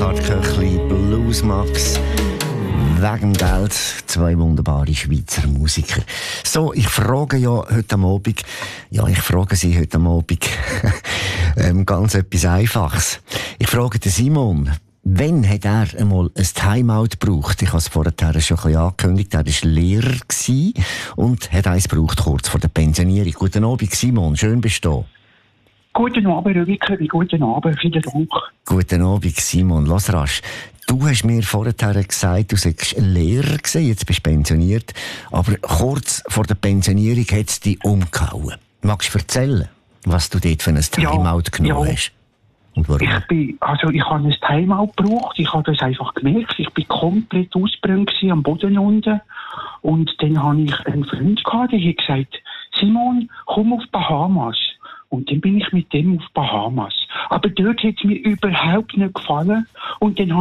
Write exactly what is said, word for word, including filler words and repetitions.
Burkhard Köchli, Bluesmax. Wegen Geld, zwei wunderbare Schweizer Musiker. So, ich frage ja heute am Abend, ja, ich frage Sie heute am Abend ähm, ganz etwas Einfaches. Ich frage den Simon, wann hat er einmal ein Timeout gebraucht? Ich habe es vorher schon ein bisschen angekündigt, er war Lehrer und hat eins gebraucht kurz vor der Pensionierung. Guten Abend, Simon, schön bist du. Guten Abend, Rübike, guten Abend, vielen Dank. Guten Abend, Simon, lass rasch. Du hast mir vorher gesagt, du seist ein Lehrer gewesen, jetzt bist du pensioniert, aber kurz vor der Pensionierung hat es dich umgehauen. Magst du erzählen, was du dort für ein Timeout ja, genommen ja. hast? Und warum? Ich bin, also ich habe ein Timeout gebraucht, ich habe das einfach gemerkt, ich bin komplett ausgebrannt am Boden unten und dann habe ich einen Freund gehabt, der hat gesagt, Simon, komm auf Bahamas. Und dann bin ich mit dem auf Bahamas. Aber dort hat es mir überhaupt nicht gefallen und dann